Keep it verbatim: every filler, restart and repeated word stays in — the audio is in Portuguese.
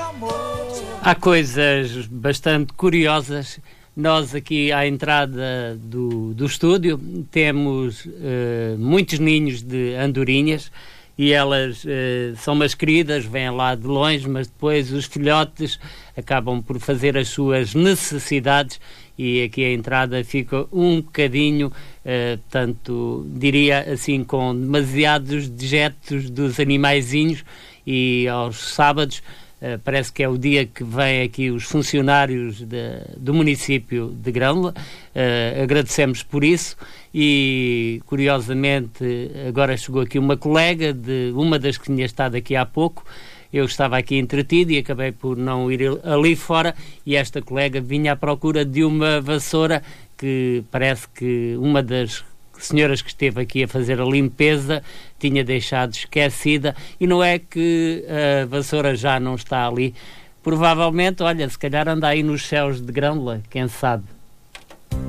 Há coisas bastante curiosas. Nós aqui à entrada do, do estúdio temos uh, muitos ninhos de andorinhas e elas uh, são umas queridas, vêm lá de longe, mas depois os filhotes acabam por fazer as suas necessidades e aqui a entrada fica um bocadinho, uh, tanto diria assim, com demasiados dejetos dos animaizinhos, e aos sábados Uh, parece que é o dia que vêm aqui os funcionários de, do município de Grândola. Uh, agradecemos por isso e, curiosamente, agora chegou aqui uma colega de uma das que tinha estado aqui há pouco. Eu estava aqui entretido e acabei por não ir ali fora, e esta colega vinha à procura de uma vassoura que parece que uma das senhoras que esteve aqui a fazer a limpeza tinha deixado esquecida, e não é que a vassoura já não está ali. Provavelmente, olha, se calhar anda aí nos céus de Grândola, quem sabe.